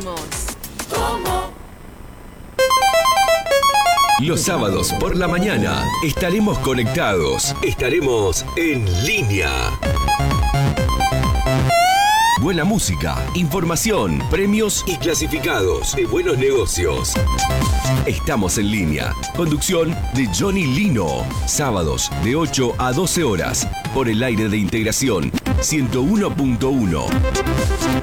somos. Los sábados por la mañana estaremos conectados. Estaremos en línea. Buena música, información, premios y clasificados de buenos negocios. Estamos en línea. Conducción de Johnny Lino. Sábados de 8 a 12 horas. Por el aire de Integración 101.1.